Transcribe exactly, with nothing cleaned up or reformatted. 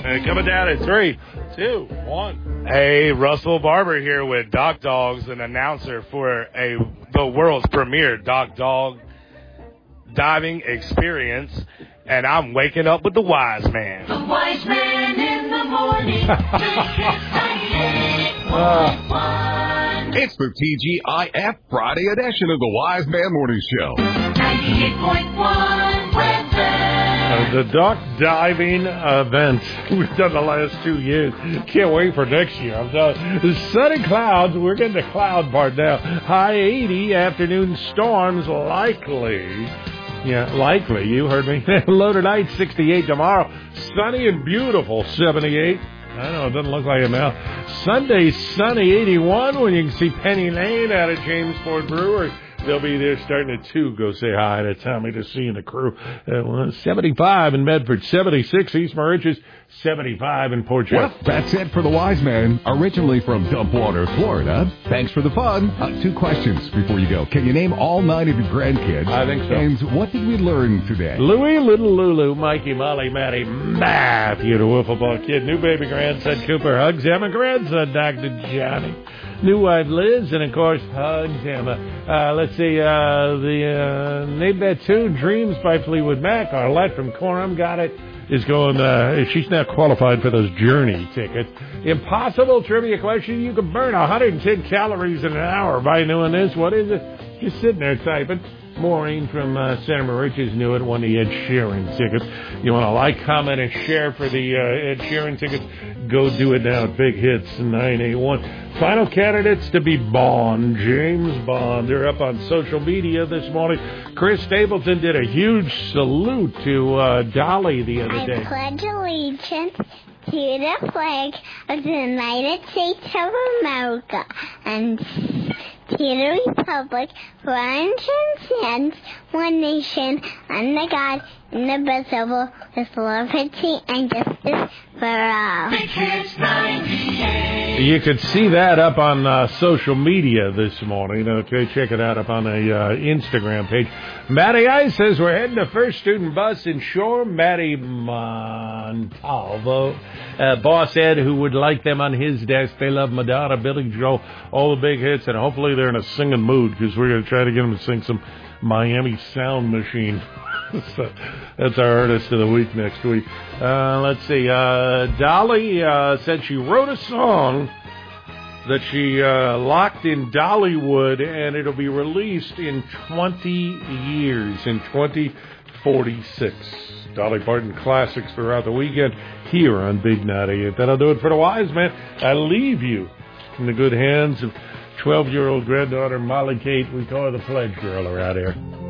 And coming down at three, two, one. Hey, Russell Barber here with Doc Dogs, an announcer for a the world's premier Doc Dog diving experience, and I'm waking up with the Wise Man. The Wise Man in the morning. uh, it's the T G I F Friday edition of the Wise Man Morning Show. ninety-eight point one Uh, the Doc diving event we've done the last two years. Can't wait for next year. I'm telling you. Sunny clouds. We're getting the cloud part now. High eighty. Afternoon storms likely. Yeah, likely. You heard me. Low tonight, sixty-eight tomorrow. Sunny and beautiful, seventy-eight. I know, it doesn't look like it now. Sunday, sunny, eighty-one. When you can see Penny Lane out of Jamesport Brewery. They'll be there starting at two. Go say hi to Tommy, to see and the crew. Uh, seventy-five in Medford, seventy-six East Mauritius, seventy-five in Port Charlotte. Well, that's it for the Wise Man, originally from Dumpwater, Florida. Thanks for the fun. Uh, two questions before you go. Can you name all nine of your grandkids? I think so. And what did we learn today? Louie, little Lulu, Mikey, Molly, Maddie, Matthew, the wiffle ball kid, new baby grandson Cooper, hugs Emma, grandson Doctor Johnny. New wife Liz, and of course, hugs Emma. Uh, let's see, uh, the, uh, name that tune, Dreams by Fleetwood Mac. Arlette from Coram got it, is going, uh, she's now qualified for those Journey tickets. Impossible trivia question. You can burn one hundred ten calories in an hour by doing this. What is it? Just sitting there typing. Maureen from uh, Santa Mauritius knew it, won the Ed Sheeran tickets. You want to like, comment, and share for the uh, Ed Sheeran tickets? Go do it now at Big Hits nine eight one. Final candidates to be Bond, James Bond. They're up on social media this morning. Chris Stapleton did a huge salute to uh, Dolly the other day. I pledge allegiance to the flag of the United States of America and to the republic for ancient stands, one nation, under God, indivisible, with liberty and justice for all. Big Hits ninety-eight. You could see that up on uh, social media this morning. Okay, check it out up on a uh, Instagram page. Matty Ice says we're heading to First Student Bus in Shore. Matty Montalvo. Uh, Boss Ed, who would like them on his desk. They love Madonna, Billy Joel, all the big hits, and hopefully they're in a singing mood because we're going to try to get them to sing some Miami Sound Machine. So that's our artist of the week next week. Uh, let's see. Uh, Dolly uh, said she wrote a song that she uh, locked in Dollywood, and it'll be released in twenty years, in twenty forty-six. Dolly Parton classics throughout the weekend here on Big ninety-eight. That'll do it for the Wise Man. I leave you in the good hands of twelve-year-old granddaughter Molly Kate. We call her the Pledge Girl around here.